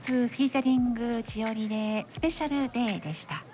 フィーチャリング千織でスペシャルデーでした。